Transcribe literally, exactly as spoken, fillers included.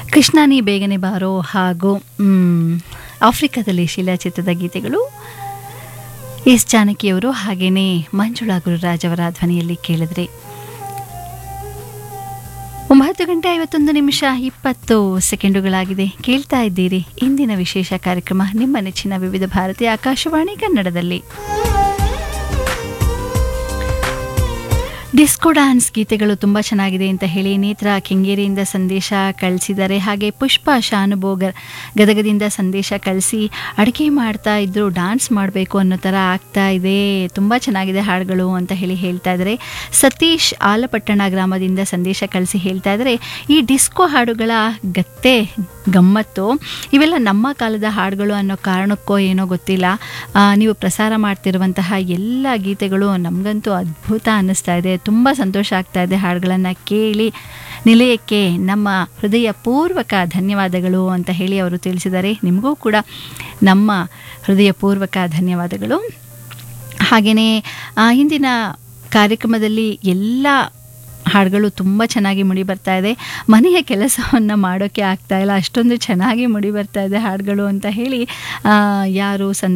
ಕೃಷ್ಣ ನೀ ಬೇಗನೆ ಬಾರೋ ಹಾಗೂ ಮ್, ಆಫ್ರಿಕಾದಲ್ಲಿ ಶಿಲಾಚಿತ್ರದ ಗೀತೆಗಳು ಎಸ್ ಜಾನಕಿಯವರು ಹಾಗೆಯೇ ಮಂಜುಳಾ ಗುರುರಾಜ್ ಅವರ ಧ್ವನಿಯಲ್ಲಿ ಕೇಳಿದ್ರಿ. ಒಂಬತ್ತು ಗಂಟೆ ಐವತ್ತೊಂದು ನಿಮಿಷ ಇಪ್ಪತ್ತು ಸೆಕೆಂಡುಗಳಾಗಿದೆ. ಕೇಳ್ತಾ ಇದ್ದೀರಿ ಇಂದಿನ ವಿಶೇಷ ಕಾರ್ಯಕ್ರಮ ನಿಮ್ಮ ನೆಚ್ಚಿನ ವಿವಿಧ ಭಾರತೀಯ ಆಕಾಶವಾಣಿ ಕನ್ನಡದಲ್ಲಿ. ಡಿಸ್ಕೋ ಡ್ಯಾನ್ಸ್ ಗೀತೆಗಳು ತುಂಬ ಚೆನ್ನಾಗಿದೆ ಅಂತ ಹೇಳಿ ನೇತ್ರ ಕೆಂಗೇರಿಯಿಂದ ಸಂದೇಶ ಕಳಿಸಿದ್ದಾರೆ. ಹಾಗೆ ಪುಷ್ಪ ಶಾನುಭೋಗರ್ ಗದಗದಿಂದ ಸಂದೇಶ ಕಳಿಸಿ ಅಡುಗೆ ಮಾಡ್ತಾ ಇದ್ರು ಡ್ಯಾನ್ಸ್ ಮಾಡಬೇಕು ಅನ್ನೋ ಥರ ಆಗ್ತಾ ಇದೆ, ತುಂಬ ಚೆನ್ನಾಗಿದೆ ಹಾಡುಗಳು ಅಂತ ಹೇಳಿ ಹೇಳ್ತಾ ಇದ್ದಾರೆ. ಸತೀಶ್ ಆಲಪಟ್ಟಣ ಗ್ರಾಮದಿಂದ ಸಂದೇಶ ಕಳಿಸಿ ಹೇಳ್ತಾ ಇದ್ದಾರೆ, ಈ ಡಿಸ್ಕೋ ಹಾಡುಗಳ ಗತ್ತೆ ಗಮ್ಮತ್ತು ಇವೆಲ್ಲ ನಮ್ಮ ಕಾಲದ ಹಾಡುಗಳು ಅನ್ನೋ ಕಾರಣಕ್ಕೋ ಏನೋ ಗೊತ್ತಿಲ್ಲ, ಆ, ನೀವು ಪ್ರಸಾರ ಮಾಡ್ತಿರುವಂತಹ ಎಲ್ಲ ಗೀತೆಗಳು ನಮಗಂತೂ ಅದ್ಭುತ ಅನ್ನಿಸ್ತಾ ಇದೆ. ತುಂಬ ಸಂತೋಷ ಆಗ್ತಾ ಇದೆ ಹಾಡುಗಳನ್ನು ಕೇಳಿ. ನಿಲಯಕ್ಕೆ ನಮ್ಮ ಹೃದಯಪೂರ್ವಕ ಧನ್ಯವಾದಗಳು ಅಂತ ಹೇಳಿ ಅವರು ತಿಳಿಸಿದ್ದಾರೆ. ನಿಮಗೂ ಕೂಡ ನಮ್ಮ ಹೃದಯಪೂರ್ವಕ ಧನ್ಯವಾದಗಳು. ಹಾಗೆಯೇ ಹಿಂದಿನ ಕಾರ್ಯಕ್ರಮದಲ್ಲಿ ಎಲ್ಲ ಹಾಡುಗಳು ತುಂಬ ಚೆನ್ನಾಗಿ ಮುಡಿ ಬರ್ತಾ ಇದೆ. ಮನೆಯ ಕೆಲಸವನ್ನು ಮಾಡೋಕ್ಕೆ ಆಗ್ತಾ ಇಲ್ಲ, ಅಷ್ಟೊಂದು ಚೆನ್ನಾಗಿ ಮುಡಿ ಬರ್ತಾ ಇದೆ ಹಾಡುಗಳು ಅಂತ ಹೇಳಿ ಯಾರು ಸಂದೇಶ